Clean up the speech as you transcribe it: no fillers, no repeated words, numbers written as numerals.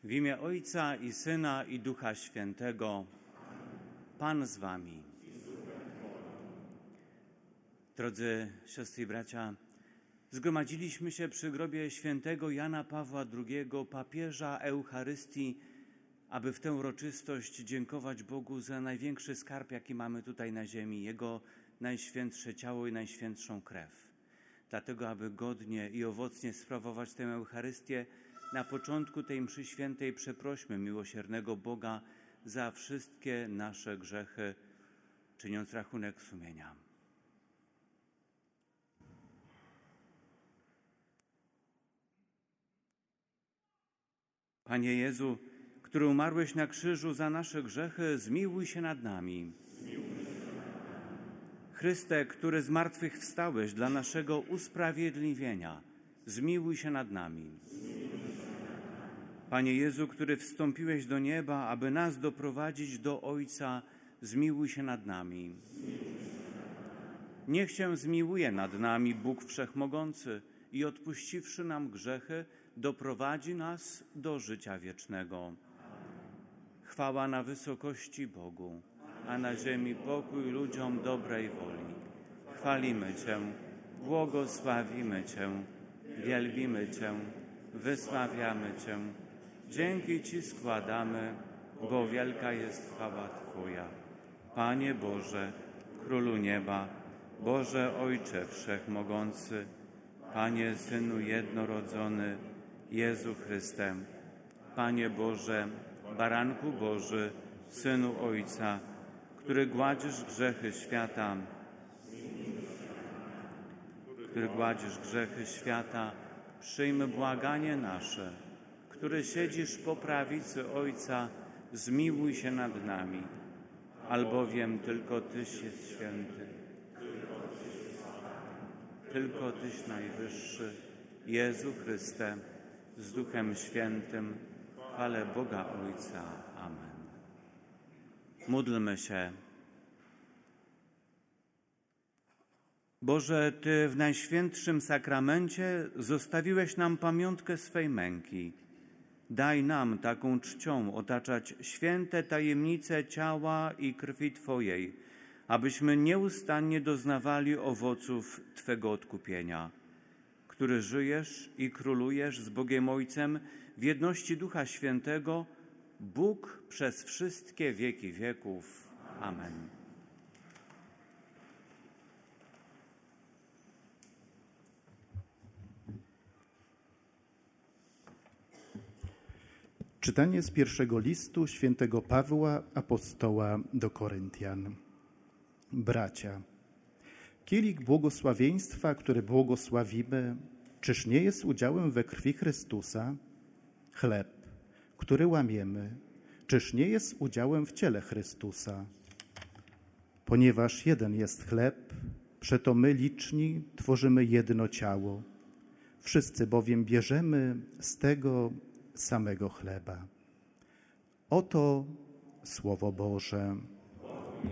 W imię Ojca i Syna i Ducha Świętego. Pan z wami. Drodzy siostry i bracia, zgromadziliśmy się przy grobie świętego Jana Pawła II, papieża Eucharystii, aby w tę uroczystość dziękować Bogu za największy skarb, jaki mamy tutaj na ziemi, Jego najświętsze ciało i najświętszą krew. Dlatego, aby godnie i owocnie sprawować tę Eucharystię, na początku tej mszy świętej przeprośmy miłosiernego Boga za wszystkie nasze grzechy, czyniąc rachunek sumienia. Panie Jezu, który umarłeś na krzyżu za nasze grzechy, zmiłuj się nad nami. Chryste, który z martwych wstałeś dla naszego usprawiedliwienia, zmiłuj się nad nami. Panie Jezu, który wstąpiłeś do nieba, aby nas doprowadzić do Ojca, zmiłuj się nad nami. Niech się zmiłuje nad nami Bóg Wszechmogący i odpuściwszy nam grzechy, doprowadzi nas do życia wiecznego. Chwała na wysokości Bogu, a na ziemi pokój ludziom dobrej woli. Chwalimy Cię, błogosławimy Cię, wielbimy Cię, wysławiamy Cię. Dzięki Ci składamy, bo wielka jest chwała Twoja. Panie Boże, Królu Nieba, Boże Ojcze Wszechmogący, Panie Synu Jednorodzony, Jezu Chryste, Panie Boże, Baranku Boży, Synu Ojca, który gładzisz grzechy świata, przyjm błaganie nasze. Który siedzisz po prawicy Ojca, zmiłuj się nad nami, albowiem tylko Tyś jest święty, tylko Tyś najwyższy, Jezu Chryste, z Duchem Świętym, chwale Boga Ojca. Amen. Módlmy się. Boże, Ty w Najświętszym Sakramencie zostawiłeś nam pamiątkę swej męki. Daj nam taką czcią otaczać święte tajemnice ciała i krwi Twojej, abyśmy nieustannie doznawali owoców Twego odkupienia, który żyjesz i królujesz z Bogiem Ojcem w jedności Ducha Świętego, Bóg przez wszystkie wieki wieków. Amen. Czytanie z pierwszego listu świętego Pawła, apostoła do Koryntian. Bracia, kielich błogosławieństwa, który błogosławimy, czyż nie jest udziałem we krwi Chrystusa? Chleb, który łamiemy, czyż nie jest udziałem w ciele Chrystusa? Ponieważ jeden jest chleb, przeto my liczni tworzymy jedno ciało. Wszyscy bowiem bierzemy z tego samego chleba. Oto Słowo Boże.